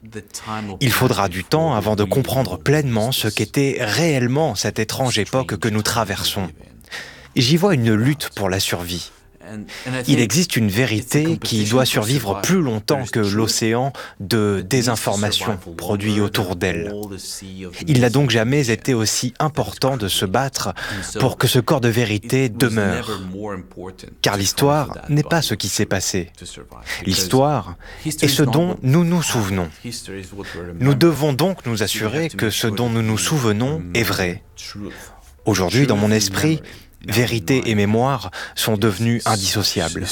Il faudra du temps avant de comprendre pleinement ce qu'était réellement cette étrange époque que nous traversons. J'y vois une lutte pour la survie. Il existe une vérité qui doit survivre plus longtemps que l'océan de désinformation produit autour d'elle. Il n'a donc jamais été aussi important de se battre pour que ce corps de vérité demeure. Car l'histoire n'est pas ce qui s'est passé. L'histoire est ce dont nous nous souvenons. Nous devons donc nous assurer que ce dont nous nous souvenons est vrai. Aujourd'hui, dans mon esprit, vérité et mémoire sont devenus indissociables.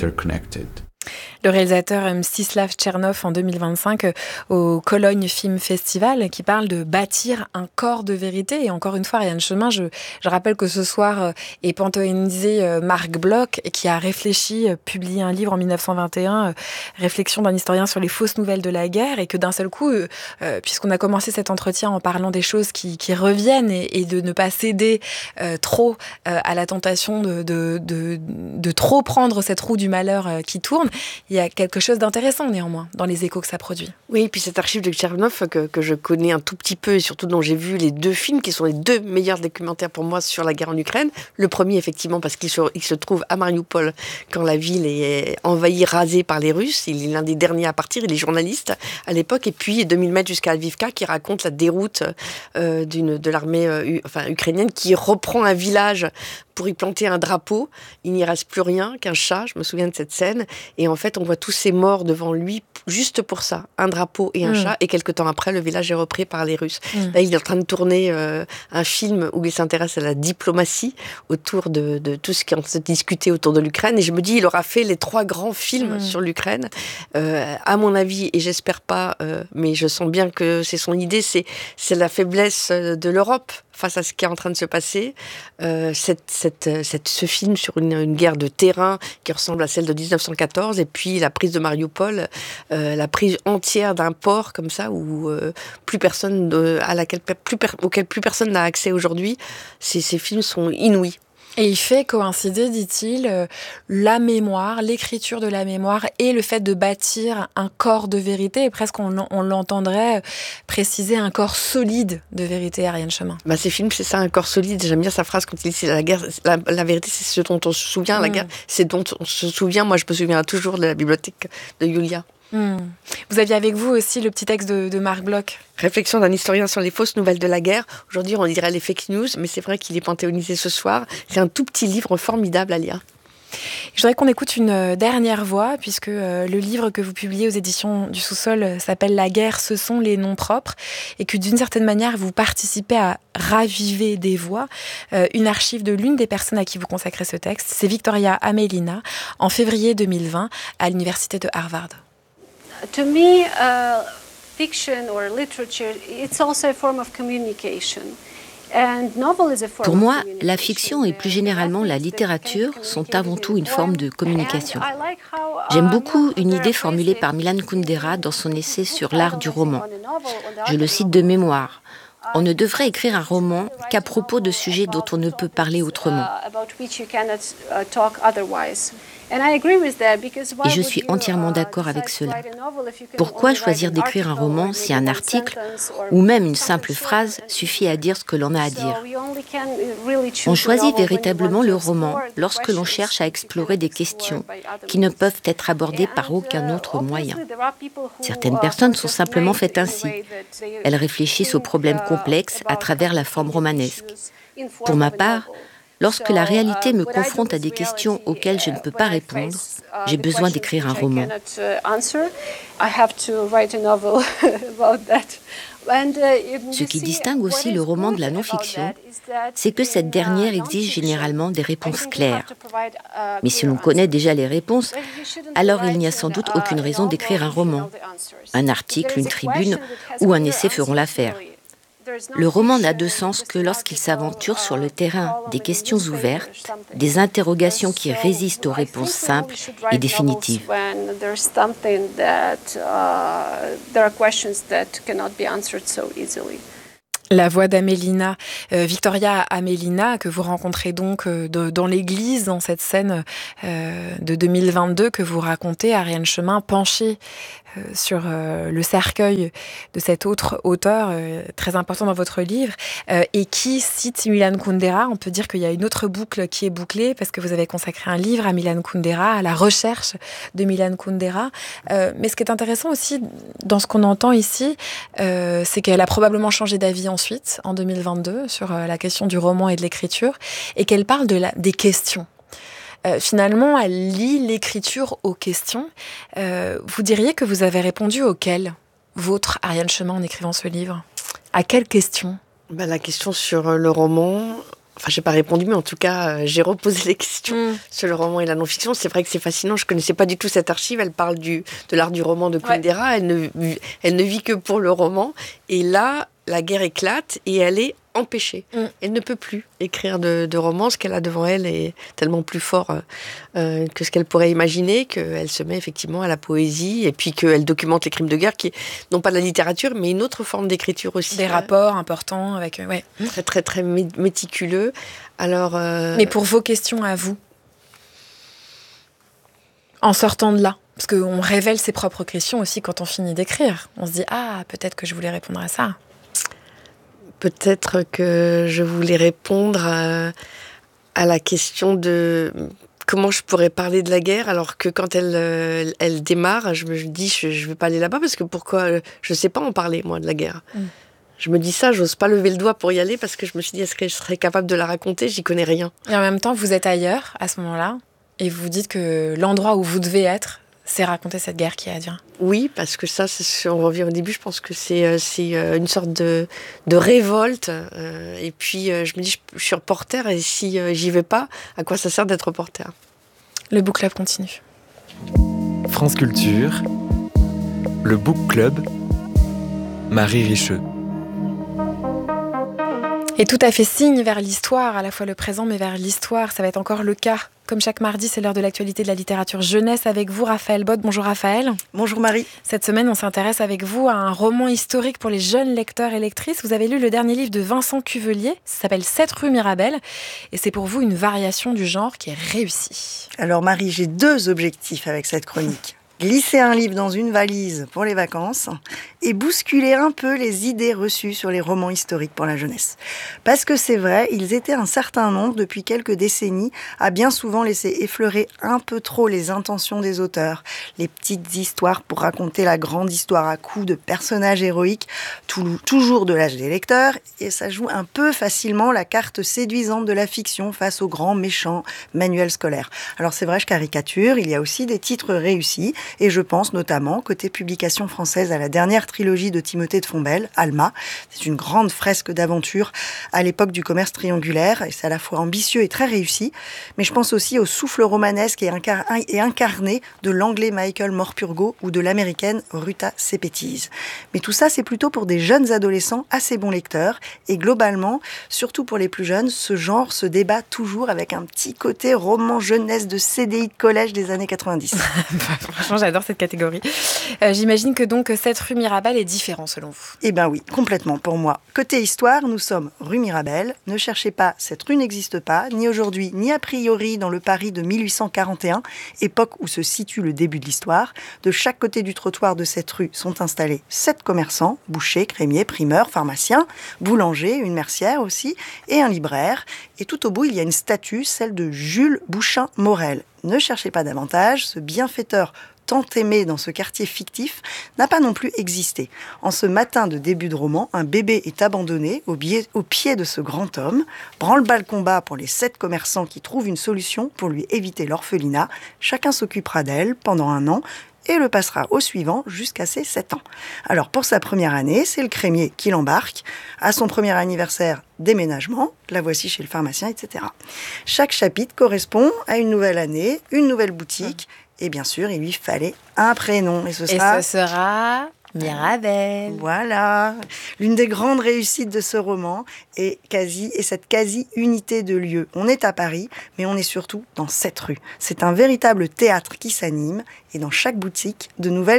Le réalisateur Mstislav Tchernov en 2025 au Cologne Film Festival qui parle de bâtir un corps de vérité. Et encore une fois, Ariane Chemin, je rappelle que ce soir est panthéonisé Marc Bloch qui a réfléchi, publié un livre en 1921, Réflexion d'un historien sur les fausses nouvelles de la guerre, et que d'un seul coup, puisqu'on a commencé cet entretien en parlant des choses qui reviennent et de ne pas céder trop à la tentation de trop prendre cette roue du malheur qui tourne, il y a quelque chose d'intéressant néanmoins dans les échos que ça produit. Oui, et puis cet archive de Tchernov que je connais un tout petit peu et surtout dont j'ai vu les 2 films qui sont les 2 meilleurs documentaires pour moi sur la guerre en Ukraine. Le premier, effectivement, parce qu'il se trouve à Mariupol quand la ville est envahie, rasée par les Russes. Il est l'un des derniers à partir, il est journaliste à l'époque. Et puis 2000 mètres jusqu'à Avivka qui raconte la déroute de l'armée ukrainienne qui reprend un village pour y planter un drapeau. Il n'y reste plus rien qu'un chat, je me souviens de cette scène. Et en fait, on voit tous ces morts devant lui, juste pour ça, un drapeau et un chat. Et quelques temps après, le village est repris par les Russes. Là, il est en train de tourner un film où il s'intéresse à la diplomatie autour de tout ce qui se discutait autour de l'Ukraine. Et je me dis, il aura fait les 3 grands films sur l'Ukraine. À mon avis, et j'espère pas, mais je sens bien que c'est son idée, c'est la faiblesse de l'Europe face à ce qui est en train de se passer. Ce film sur une guerre de terrain qui ressemble à celle de 1914, et puis la prise de Mariupol, la prise entière d'un port comme ça, où auquel plus personne n'a accès aujourd'hui. Ces films sont inouïs. Et il fait coïncider, dit-il, la mémoire, l'écriture de la mémoire et le fait de bâtir un corps de vérité. Et presque on l'entendrait préciser un corps solide de vérité, Ariane Chemin. Ces films, c'est ça, un corps solide. J'aime bien sa phrase quand il dit c'est la guerre. La vérité, c'est ce dont on se souvient. La guerre, c'est dont on se souvient. Moi, je me souviens toujours de la bibliothèque de Yulia. Vous aviez avec vous aussi le petit texte de Marc Bloch. Réflexion d'un historien sur les fausses nouvelles de la guerre. Aujourd'hui, on dirait les fake news, mais c'est vrai qu'il est panthéonisé ce soir. C'est un tout petit livre formidable à lire. Je voudrais qu'on écoute une dernière voix, puisque le livre que vous publiez aux éditions du Sous-Sol s'appelle « La guerre, ce sont les noms propres », et que d'une certaine manière, vous participez à raviver des voix. Une archive de l'une des personnes à qui vous consacrez ce texte, c'est Victoria Amelina, en février 2020, à l'université de Harvard. To me, fiction or literature, it's also a form of communication. Pour moi, la fiction et plus généralement la littérature sont avant tout une forme de communication. J'aime beaucoup une idée formulée par Milan Kundera dans son essai sur l'art du roman. Je le cite de mémoire. On ne devrait écrire un roman qu'à propos de sujets dont on ne peut parler autrement. Et je suis entièrement d'accord avec cela. Pourquoi choisir d'écrire un roman si un article ou même une simple phrase suffit à dire ce que l'on a à dire? On choisit véritablement le roman lorsque l'on cherche à explorer des questions qui ne peuvent être abordées par aucun autre moyen. Certaines personnes sont simplement faites ainsi. Elles réfléchissent aux problèmes complexes à travers la forme romanesque. Pour ma part, lorsque la réalité me confronte à des questions auxquelles je ne peux pas répondre, j'ai besoin d'écrire un roman. Ce qui distingue aussi le roman de la non-fiction, c'est que cette dernière exige généralement des réponses claires. Mais si l'on connaît déjà les réponses, alors il n'y a sans doute aucune raison d'écrire un roman. Un article, une tribune ou un essai feront l'affaire. Le roman n'a de sens que lorsqu'il s'aventure sur le terrain des questions ouvertes, des interrogations qui résistent aux réponses simples et définitives. La voix d'Amelina, Victoria Amelina, que vous rencontrez donc dans l'église, dans cette scène de 2022 que vous racontez, Ariane Chemin, penchée sur le cercueil de cet autre auteur très important dans votre livre et qui cite Milan Kundera. On peut dire qu'il y a une autre boucle qui est bouclée parce que vous avez consacré un livre à Milan Kundera, à la recherche de Milan Kundera. Mais ce qui est intéressant aussi dans ce qu'on entend ici, c'est qu'elle a probablement changé d'avis ensuite, en 2022, sur la question du roman et de l'écriture, et qu'elle parle des questions. Finalement, elle lie l'écriture aux questions. Vous diriez que vous avez répondu auxquelles, votre Ariane Chemin, en écrivant ce livre? À quelles questions? La question sur le roman... Enfin, j'ai pas répondu, mais en tout cas, j'ai reposé les questions sur le roman et la non-fiction. C'est vrai que c'est fascinant. Je connaissais pas du tout cette archive. Elle parle de l'art du roman de Kundera. Ouais. Elle ne vit que pour le roman. Et là, la guerre éclate et elle est empêchée. Elle ne peut plus écrire de romans. Ce qu'elle a devant elle est tellement plus fort que ce qu'elle pourrait imaginer, qu'elle se met effectivement à la poésie et puis qu'elle documente les crimes de guerre, qui est non pas de la littérature, mais une autre forme d'écriture aussi. Des rapports importants avec... Très, très, très méticuleux. Alors, mais pour vos questions à vous, en sortant de là, parce qu'on révèle ses propres questions aussi quand on finit d'écrire. On se dit, peut-être que je voulais répondre à ça. Peut-être que je voulais répondre à la question de comment je pourrais parler de la guerre, alors que quand elle démarre, je me dis je ne vais pas aller là-bas parce que pourquoi je ne sais pas en parler, moi, de la guerre. Je me dis ça, j'ose pas lever le doigt pour y aller parce que je me suis dit, est-ce que je serais capable de la raconter? J'y connais rien. Et en même temps, vous êtes ailleurs à ce moment-là et vous vous dites que l'endroit où vous devez être, c'est raconter cette guerre qui advient. Oui, parce que ça, on revient au début, je pense que c'est une sorte de révolte. Et puis, je me dis, je suis reporter, et si j'y vais pas, à quoi ça sert d'être reporter? Le Book Club continue. France Culture, le Book Club, Marie Richeux. Et tout à fait signe vers l'histoire, à la fois le présent, mais vers l'histoire. Ça va être encore le cas. Comme chaque mardi, c'est l'heure de l'actualité de la littérature jeunesse avec vous, Raphaël Baude. Bonjour Raphaël. Bonjour Marie. Cette semaine, on s'intéresse avec vous à un roman historique pour les jeunes lecteurs et lectrices. Vous avez lu le dernier livre de Vincent Cuvelier, ça s'appelle 7 rue Mirabel. Et c'est pour vous une variation du genre qui est réussie. Alors Marie, j'ai 2 objectifs avec cette chronique. Glisser un livre dans une valise pour les vacances et bousculer un peu les idées reçues sur les romans historiques pour la jeunesse. Parce que c'est vrai, ils étaient un certain nombre depuis quelques décennies à bien souvent laisser effleurer un peu trop les intentions des auteurs. Les petites histoires pour raconter la grande histoire à coups de personnages héroïques, toujours de l'âge des lecteurs, et ça joue un peu facilement la carte séduisante de la fiction face aux grands méchants manuels scolaires. Alors c'est vrai, je caricature, il y a aussi des titres réussis. Et je pense notamment, côté publication française, à la dernière trilogie de Timothée de Fontbelle, Alma. C'est une grande fresque d'aventure à l'époque du commerce triangulaire, et c'est à la fois ambitieux et très réussi. Mais je pense aussi au souffle romanesque et incarné de l'anglais Michael Morpurgo ou de l'américaine Ruta Sepetys. Mais tout ça, c'est plutôt pour des jeunes adolescents assez bons lecteurs. Et globalement, surtout pour les plus jeunes, ce genre se débat toujours avec un petit côté roman jeunesse de CDI de collège des années 90. Franchement, j'adore cette catégorie. J'imagine que donc 7 rue Mirabel est différent selon vous. Eh bien oui, complètement pour moi. Côté histoire, nous sommes rue Mirabel. Ne cherchez pas, cette rue n'existe pas, ni aujourd'hui, ni a priori dans le Paris de 1841, époque où se situe le début de l'histoire. De chaque côté du trottoir de cette rue sont installés 7 commerçants, bouchers, crémiers, primeurs, pharmaciens, boulangers, une mercière aussi, et un libraire. Et tout au bout, il y a une statue, celle de Jules Bouchain-Morel. Ne cherchez pas davantage, ce bienfaiteur tant aimé dans ce quartier fictif, n'a pas non plus existé. En ce matin de début de roman, un bébé est abandonné au pied de ce grand homme. Branle-bas le combat pour les 7 commerçants qui trouvent une solution pour lui éviter l'orphelinat. Chacun s'occupera d'elle pendant 1 an et le passera au suivant jusqu'à ses 7 ans. Alors pour sa première année, c'est le crémier qui l'embarque. À son premier anniversaire, déménagement, la voici chez le pharmacien, etc. Chaque chapitre correspond à une nouvelle année, une nouvelle boutique. Et bien sûr, il lui fallait un prénom. Et ce sera Mirabel. Voilà. L'une des grandes réussites de ce roman est cette quasi-unité de lieu. On est à Paris, mais on est surtout dans cette rue. C'est un véritable théâtre qui s'anime. Et dans chaque boutique, de nouvelles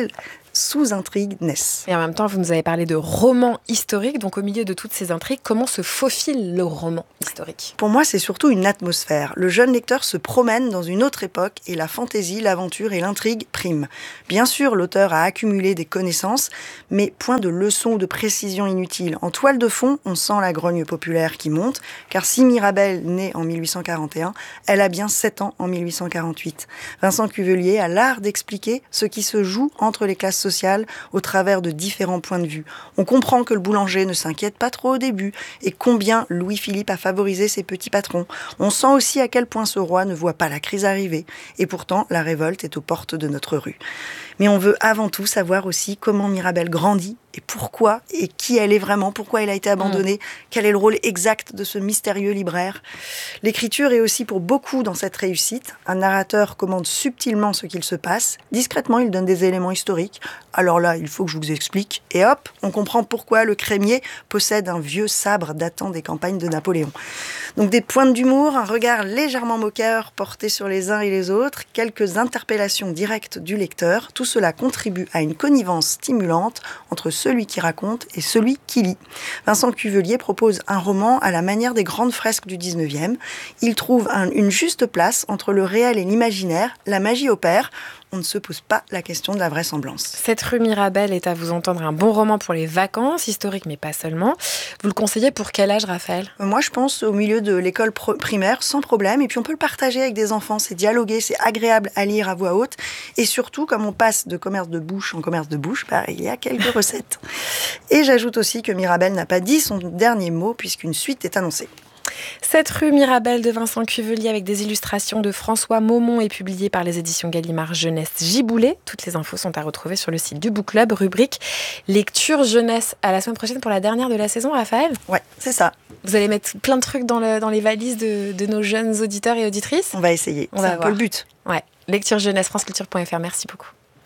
sous-intrigues naissent. Et en même temps, vous nous avez parlé de roman historique. Donc au milieu de toutes ces intrigues, comment se faufile le roman historique ? Pour moi, c'est surtout une atmosphère. Le jeune lecteur se promène dans une autre époque et la fantaisie, l'aventure et l'intrigue priment. Bien sûr, l'auteur a accumulé des connaissances, mais point de leçons ou de précisions inutiles. En toile de fond, on sent la grogne populaire qui monte, car si Mirabel naît en 1841, elle a bien 7 ans en 1848. Vincent Cuvelier a l'art d'expliquer ce qui se joue entre les classes sociales au travers de différents points de vue. On comprend que le boulanger ne s'inquiète pas trop au début et combien Louis-Philippe a favorisé ses petits patrons. On sent aussi à quel point ce roi ne voit pas la crise arriver et pourtant la révolte est aux portes de notre rue. Mais on veut avant tout savoir aussi comment Mirabel grandit et pourquoi et qui elle est vraiment, pourquoi elle a été abandonnée, quel est le rôle exact de ce mystérieux libraire. L'écriture est aussi pour beaucoup dans cette réussite. Un narrateur commande subtilement ce qu'il se passe. Discrètement, il donne des éléments historiques. Alors là, il faut que je vous explique. Et hop, on comprend pourquoi le crémier possède un vieux sabre datant des campagnes de Napoléon. Donc des pointes d'humour, un regard légèrement moqueur porté sur les uns et les autres, quelques interpellations directes du lecteur. Tout cela contribue à une connivence stimulante entre celui qui raconte et celui qui lit. Vincent Cuvelier propose un roman à la manière des grandes fresques du 19e. Il trouve une juste place entre le réel et l'imaginaire. La magie opère. On ne se pose pas la question de la vraisemblance. Cette rue Mirabel est à vous entendre un bon roman pour les vacances, historiques mais pas seulement. Vous le conseillez pour quel âge, Raphaël ? Moi, je pense au milieu de l'école primaire, sans problème. Et puis, on peut le partager avec des enfants. C'est dialoguer, c'est agréable à lire à voix haute. Et surtout, comme on passe de commerce de bouche en commerce de bouche, il y a quelques recettes. Et j'ajoute aussi que Mirabel n'a pas dit son dernier mot puisqu'une suite est annoncée. Cette rue Mirabel de Vincent Cuvelier avec des illustrations de François Maumont est publiée par les éditions Gallimard Jeunesse Giboulet. Toutes les infos sont à retrouver sur le site du Book Club, rubrique lecture jeunesse. À la semaine prochaine pour la dernière de la saison, Raphaël. Ouais, c'est ça. Vous allez mettre plein de trucs dans les valises de nos jeunes auditeurs et auditrices. On va essayer. C'est un peu le but. Ouais. Lecture jeunesse, franceculture.fr. Merci beaucoup.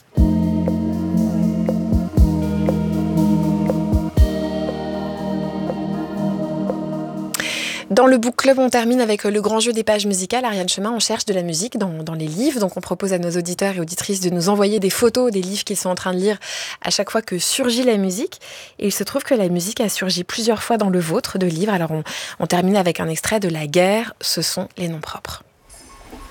Dans le Book Club, on termine avec le grand jeu des pages musicales. Ariane Chemin, on cherche de la musique dans les livres. Donc, on propose à nos auditeurs et auditrices de nous envoyer des photos des livres qu'ils sont en train de lire à chaque fois que surgit la musique. Et il se trouve que la musique a surgi plusieurs fois dans le vôtre de livres. Alors, on termine avec un extrait de La guerre, ce sont les noms propres.